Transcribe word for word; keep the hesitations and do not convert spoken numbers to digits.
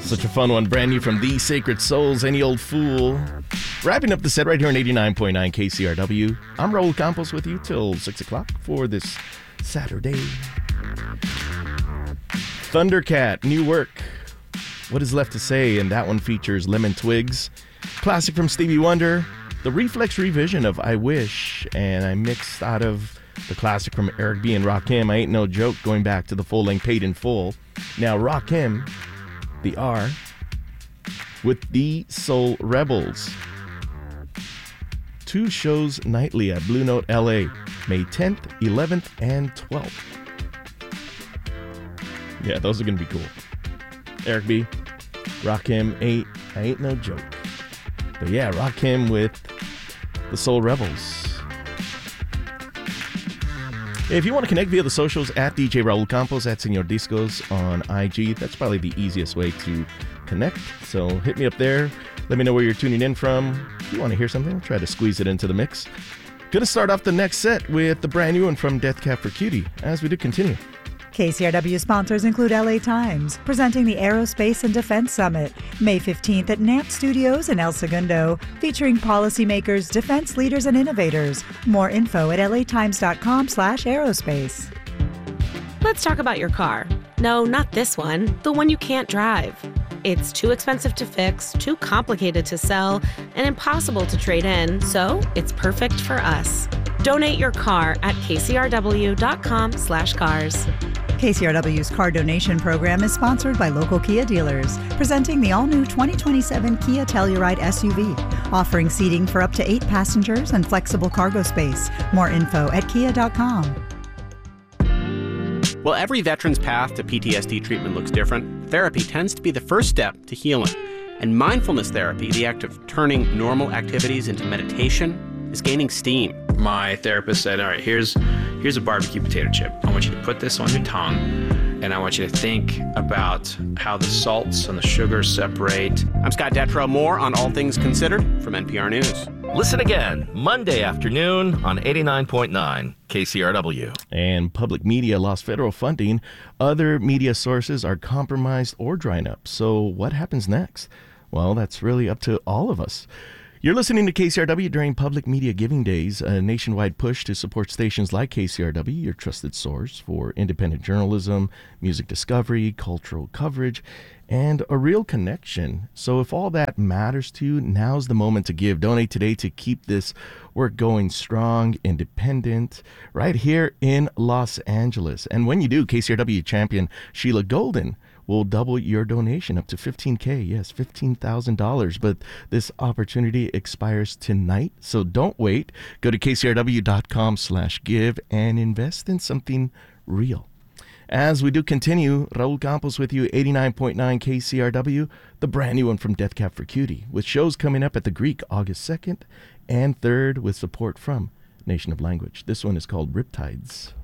Such a fun one, brand new from The Sacred Souls, Any Old Fool. Wrapping up the set right here on eighty-nine point nine K C R W. I'm Raul Campos with you till six o'clock for this Saturday. Thundercat, new work. What is left to say? And that one features Lemon Twigs. Classic from Stevie Wonder. The Reflex revision of I Wish. And I mixed out of the classic from Eric B. and Rakim, I Ain't No Joke, going back to the full-length Paid in Full. Now Rakim, the R, with the Soul Rebels. Two shows nightly at Blue Note L A, May tenth, eleventh, and twelfth. Yeah, those are going to be cool. Eric B, Rakim, ain't, I Ain't No Joke. But yeah, Rakim with the Soul Rebels. If you want to connect via the socials, at D J Raul Campos, at Senor Discos on I G. That's probably the easiest way to connect. So hit me up there. Let me know where you're tuning in from. If you want to hear something, I'll try to squeeze it into the mix. Going to start off the next set with the brand new one from Death Cab for Cutie, as we do continue. K C R W sponsors include L A Times, presenting the Aerospace and Defense Summit, May fifteenth at NAMP Studios in El Segundo, featuring policymakers, defense leaders, and innovators. More info at latimes.com slash aerospace. Let's talk about your car. No, not this one, the one you can't drive. It's too expensive to fix, too complicated to sell, and impossible to trade in, so it's perfect for us. Donate your car at kcrw.com slash cars. K C R W's car donation program is sponsored by local Kia dealers, presenting the all-new twenty twenty-seven Kia Telluride S U V, offering seating for up to eight passengers and flexible cargo space. More info at kia dot com. While every veteran's path to P T S D treatment looks different, therapy tends to be the first step to healing. And mindfulness therapy, the act of turning normal activities into meditation, is gaining steam. My therapist said, all right, here's here's a barbecue potato chip. I want you to put this on your tongue, and I want you to think about how the salts and the sugars separate. I'm Scott Detrow. More on All Things Considered from N P R News. Listen again Monday afternoon on eighty-nine point nine K C R W. And public media lost federal funding. Other media sources are compromised or drying up. So what happens next? Well, that's really up to all of us. You're listening to K C R W during Public Media Giving Days, a nationwide push to support stations like K C R W, your trusted source for independent journalism, music discovery, cultural coverage, and a real connection. So if all that matters to you, now's the moment to give. Donate today to keep this work going strong, independent, right here in Los Angeles. And when you do, K C R W champion Sheila Golden will double your donation up to fifteen K. Yes, fifteen thousand dollars. But this opportunity expires tonight, so don't wait. Go to kcrw.com slash give and invest in something real. As we do continue, Raul Campos with you, eighty-nine point nine K C R W, the brand new one from Death Cab for Cutie, with shows coming up at the Greek August second and third with support from Nation of Language. This one is called Riptides.